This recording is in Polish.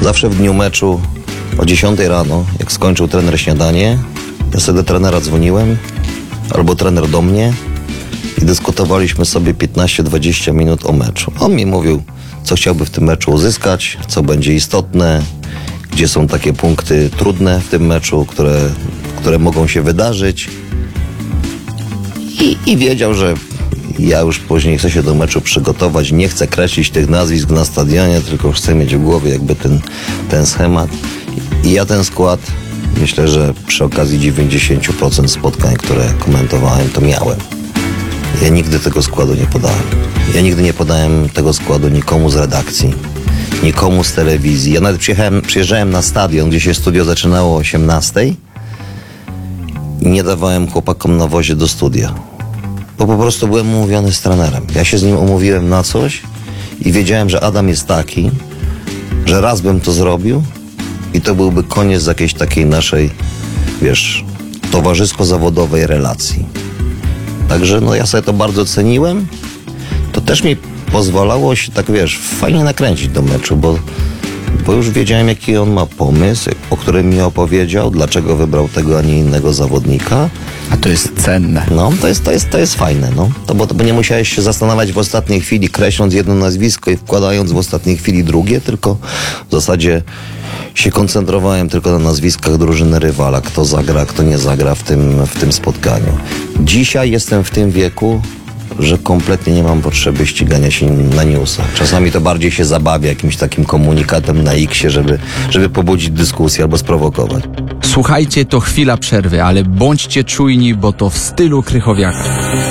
Zawsze w dniu meczu o 10 rano, jak skończył trener śniadanie, ja sobie do trenera dzwoniłem, albo trener do mnie i dyskutowaliśmy sobie 15-20 minut o meczu. On mi mówił, co chciałby w tym meczu uzyskać, co będzie istotne, gdzie są takie punkty trudne w tym meczu, które mogą się wydarzyć. I wiedział, że ja już później chcę się do meczu przygotować, nie chcę kreślić tych nazwisk na stadionie, tylko chcę mieć w głowie jakby ten schemat. I ja ten skład, myślę, że przy okazji 90% spotkań, które komentowałem, to miałem. Ja nigdy tego składu nie podałem. Ja nigdy nie podałem tego składu nikomu z redakcji, nikomu z telewizji. Ja nawet przyjeżdżałem na stadion, gdzie się studio zaczynało o 18:00 i nie dawałem chłopakom na wozie do studia. Bo po prostu byłem umówiony z trenerem. Ja się z nim umówiłem na coś i wiedziałem, że Adam jest taki, że raz bym to zrobił i to byłby koniec jakiejś takiej naszej, wiesz, towarzysko-zawodowej relacji. Także no ja sobie to bardzo ceniłem. To też mi pozwalało się tak, wiesz, fajnie nakręcić do meczu, bo już wiedziałem, jaki on ma pomysł, o którym mi opowiedział, dlaczego wybrał tego, a nie innego zawodnika. A to jest cenne. No, to jest fajne, no. Bo nie musiałeś się zastanawiać w ostatniej chwili, kreśląc jedno nazwisko i wkładając w ostatniej chwili drugie, tylko w zasadzie się koncentrowałem tylko na nazwiskach drużyny rywala, kto zagra, kto nie zagra w tym spotkaniu. Dzisiaj jestem w tym wieku, że kompletnie nie mam potrzeby ścigania się na newsach. Czasami to bardziej się zabawia jakimś takim komunikatem na X-ie, żeby pobudzić dyskusję albo sprowokować. Słuchajcie, to chwila przerwy, ale bądźcie czujni, bo to w stylu Krychowiaka.